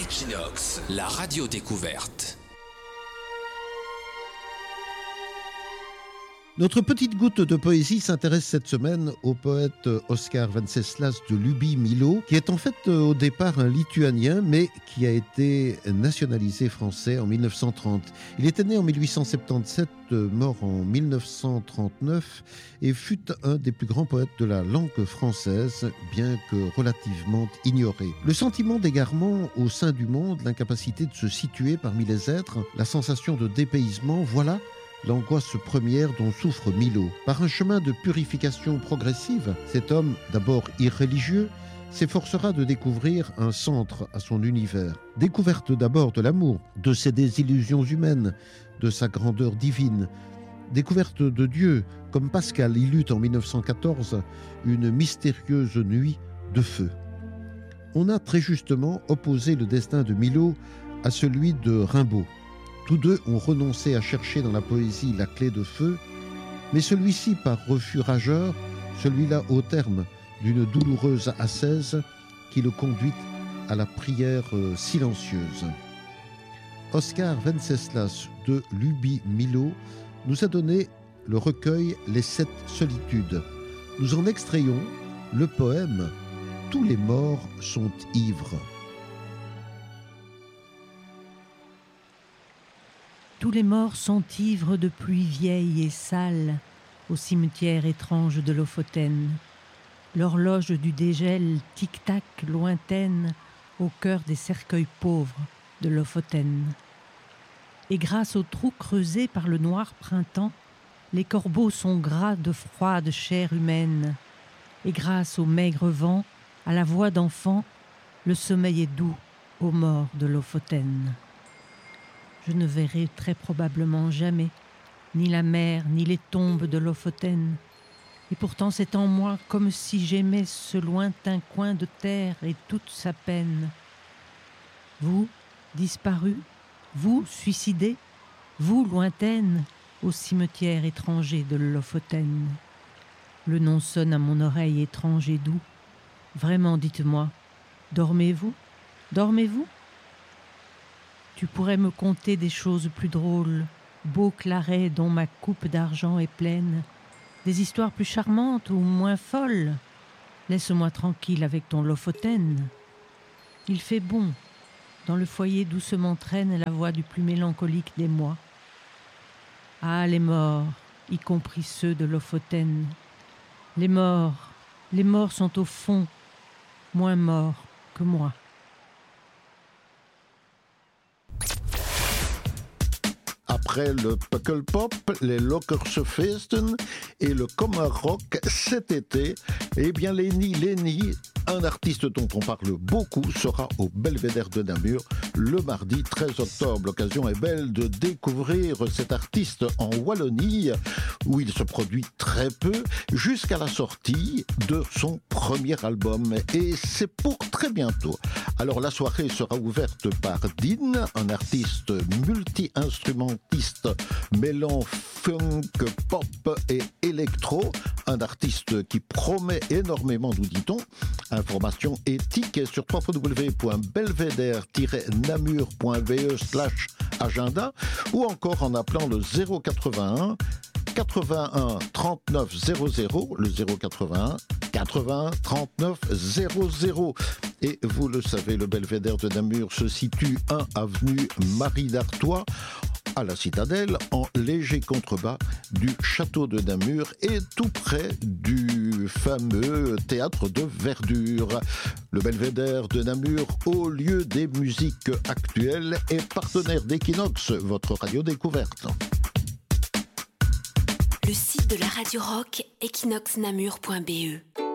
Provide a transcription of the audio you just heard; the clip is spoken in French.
Equinox, la radio découverte. Notre petite goutte de poésie s'intéresse cette semaine au poète Oskar Venceslas de Luby-Milo, qui est en fait au départ un Lituanien, mais qui a été nationalisé français en 1930. Il était né en 1877, mort en 1939, et fut un des plus grands poètes de la langue française, bien que relativement ignoré. Le sentiment d'égarement au sein du monde, l'incapacité de se situer parmi les êtres, la sensation de dépaysement, voilà l'angoisse première dont souffre Milo. Par un chemin de purification progressive, cet homme, d'abord irréligieux, s'efforcera de découvrir un centre à son univers. Découverte d'abord de l'amour, de ses désillusions humaines, de sa grandeur divine. Découverte de Dieu, comme Pascal y eut en 1914 une mystérieuse nuit de feu. On a très justement opposé le destin de Milo à celui de Rimbaud. Tous deux ont renoncé à chercher dans la poésie la clé de feu, mais celui-ci par refus rageur, celui-là au terme d'une douloureuse ascèse qui le conduit à la prière silencieuse. Oskar Venceslas de Luby-Milo nous a donné le recueil Les 7 solitudes. Nous en extrayons le poème « Tous les morts sont ivres ». Tous les morts sont ivres de pluie vieille et sale au cimetière étrange de Lofoten. L'horloge du dégel tic-tac lointaine au cœur des cercueils pauvres de Lofoten. Et grâce aux trous creusés par le noir printemps, les corbeaux sont gras de froide chair humaine. Et grâce au maigre vent, à la voix d'enfant, le sommeil est doux aux morts de Lofoten. Je ne verrai très probablement jamais ni la mer, ni les tombes de Lofoten. Et pourtant c'est en moi comme si j'aimais ce lointain coin de terre et toute sa peine. Vous, disparus, vous, suicidés, vous, lointaine, au cimetière étranger de Lofoten. Le nom sonne à mon oreille étrange et doux. Vraiment, dites-moi, dormez-vous? Dormez-vous? Tu pourrais me conter des choses plus drôles, beaux clarets dont ma coupe d'argent est pleine, des histoires plus charmantes ou moins folles. Laisse-moi tranquille avec ton Lofoten. Il fait bon, dans le foyer doucement traîne la voix du plus mélancolique des mois. Ah, les morts, y compris ceux de Lofoten. Les morts sont au fond moins morts que moi. Après le Pukkelpop, les Lockersfeesten et le Kommerrock cet été, eh bien Lenny, un artiste dont on parle beaucoup, sera au Belvédère de Namur le mardi 13 octobre. L'occasion est belle de découvrir cet artiste en Wallonie, où il se produit très peu, jusqu'à la sortie de son premier album. Et c'est pour très bientôt. Alors la soirée sera ouverte par Dean, un artiste multi-instrumentiste mêlant funk, pop et électro, un artiste qui promet énormément, nous dit-on. Information et tickets sur www.belvédère-namur.be/agenda ou encore en appelant le 081 81 39 00, le 081 80 39 00. Et vous le savez, le Belvédère de Namur se situe 1 avenue Marie d'Artois, à la Citadelle, en léger contrebas du château de Namur et tout près du fameux théâtre de verdure. Le Belvédère de Namur, au lieu des musiques actuelles, est partenaire d'Equinox, votre radio découverte. Le site de la radio rock, equinoxnamur.be.